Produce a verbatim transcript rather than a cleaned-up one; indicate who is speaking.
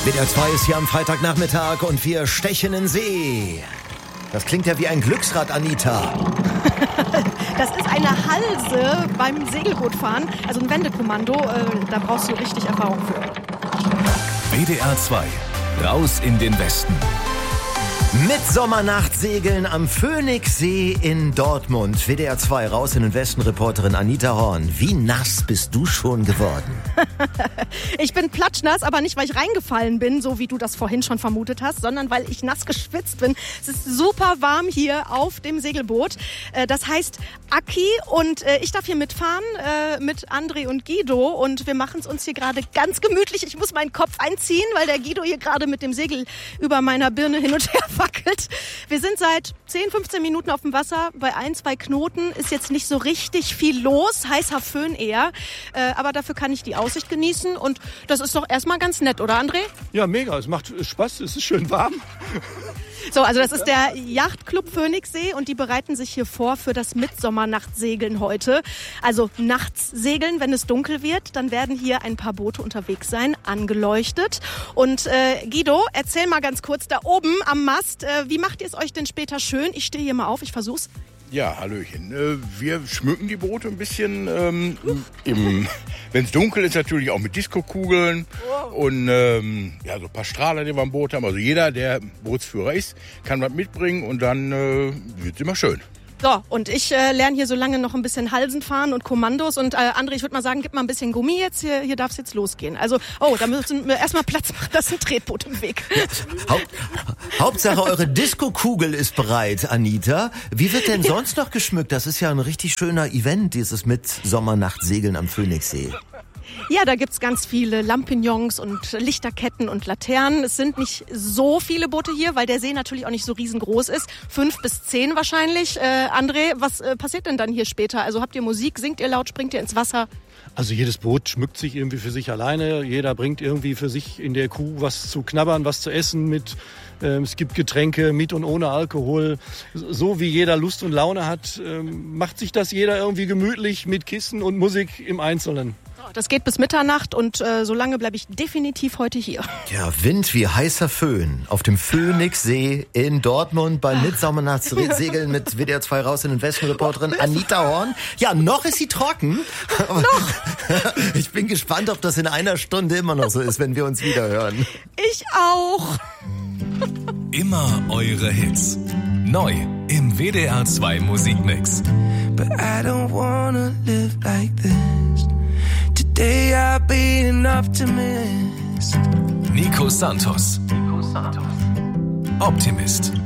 Speaker 1: W D R zwei ist hier am Freitagnachmittag und wir stechen in See. Das klingt ja wie ein Glücksrad, Anita.
Speaker 2: Das ist eine Halse beim Segelbootfahren, also ein Wendekommando. Äh, da brauchst du richtig Erfahrung für.
Speaker 3: W D R zwei, raus in den Westen.
Speaker 1: Mitsommernachtsegeln am Phoenixsee in Dortmund. W D R zwei, raus in den Westen, Reporterin Anita Horn. Wie nass bist du schon geworden?
Speaker 2: Ich bin platschnass, aber nicht, weil ich reingefallen bin, so wie du das vorhin schon vermutet hast, sondern weil ich nass geschwitzt bin. Es ist super warm hier auf dem Segelboot. Das heißt Aki und ich darf hier mitfahren mit André und Guido und wir machen es uns hier gerade ganz gemütlich. Ich muss meinen Kopf einziehen, weil der Guido hier gerade mit dem Segel über meiner Birne hin und her wackelt. Wir sind seit zehn, fünfzehn Minuten auf dem Wasser. Bei ein, zwei Knoten ist jetzt nicht so richtig viel los. Heißer Föhn eher. Äh, aber dafür kann ich die Aussicht genießen. Und das ist doch erstmal ganz nett, oder André?
Speaker 4: Ja, mega. Es macht Spaß. Es ist schön warm.
Speaker 2: So, also das ist der Yachtclub Phoenixsee und die bereiten sich hier vor für das Mitsommernachtsegeln heute. Also nachts segeln, wenn es dunkel wird, dann werden hier ein paar Boote unterwegs sein, angeleuchtet. Und äh, Guido, erzähl mal ganz kurz da oben am Mast, äh, wie macht ihr es euch denn später schön? Ich stehe hier mal auf, ich versuch's.
Speaker 5: Ja, hallöchen. Wir schmücken die Boote ein bisschen, ähm, im, wenn es dunkel ist, natürlich auch mit Diskokugeln und ähm, ja, so ein paar Strahler, die wir am Boot haben. Also jeder, der Bootsführer ist, kann was mitbringen und dann äh, wird es immer schön.
Speaker 2: So, und ich äh, lerne hier so lange noch ein bisschen Halsen fahren und Kommandos. Und äh, André, ich würde mal sagen, gib mal ein bisschen Gummi jetzt. Hier, hier darf es jetzt losgehen. Also, oh, da müssen wir erstmal Platz machen. Das ist ein Tretboot im Weg.
Speaker 1: Ja, Haupt, Hauptsache, eure Diskokugel ist bereit, Anita. Wie wird denn sonst noch geschmückt? Das ist ja ein richtig schöner Event, dieses Mitsommernachtsegeln am Phoenixsee.
Speaker 2: Ja, da gibt's ganz viele Lampignons und Lichterketten und Laternen. Es sind nicht so viele Boote hier, weil der See natürlich auch nicht so riesengroß ist. Fünf bis zehn wahrscheinlich. Äh, André, was äh, passiert denn dann hier später? Also habt ihr Musik, singt ihr laut, springt ihr ins Wasser?
Speaker 4: Also jedes Boot schmückt sich irgendwie für sich alleine. Jeder bringt irgendwie für sich in der Kuh was zu knabbern, was zu essen mit. Ähm, es gibt Getränke mit und ohne Alkohol. So wie jeder Lust und Laune hat, ähm, macht sich das jeder irgendwie gemütlich mit Kissen und Musik im Einzelnen.
Speaker 2: Das geht bis Mitternacht und äh, so lange bleibe ich definitiv heute hier.
Speaker 1: Ja, Wind wie heißer Föhn auf dem Phoenixsee in Dortmund beim Mitsommernachtsegeln mit W D R zwei raus in den Westen, Reporterin Anita Horn. Ja, noch ist sie trocken.
Speaker 2: Noch?
Speaker 1: Ich bin gespannt, ob das in einer Stunde immer noch so ist, wenn wir uns wieder hören.
Speaker 2: Ich auch.
Speaker 3: Immer eure Hits. Neu im W D R zwei Musikmix.
Speaker 6: But I don't wanna live like this. Today I'll be an optimist.
Speaker 3: Nico Santos. Optimist.